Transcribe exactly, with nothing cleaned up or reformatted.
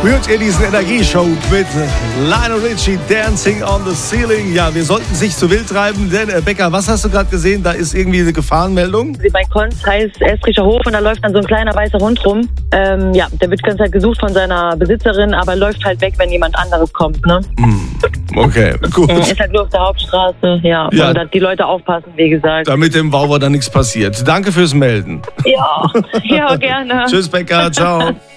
Hört ihr diesen Energieshow mit Lionel Richie, Dancing on the Ceiling? Ja, wir sollten sich zu wild treiben, denn äh, Becca, was hast du gerade gesehen? Da ist irgendwie eine Gefahrenmeldung. Bei Konz heißt Estricher Hof und da läuft dann so ein kleiner weißer Hund rum. Ähm, ja, der wird die ganze Zeit gesucht von seiner Besitzerin, aber läuft halt weg, wenn jemand anderes kommt, ne? Mm, okay, gut. Ist halt nur auf der Hauptstraße, ja. Ja. Und dass die Leute aufpassen, wie gesagt. Damit dem Wauwer da nichts passiert. Danke fürs Melden. Ja, ja, gerne. Tschüss, Becca, ciao.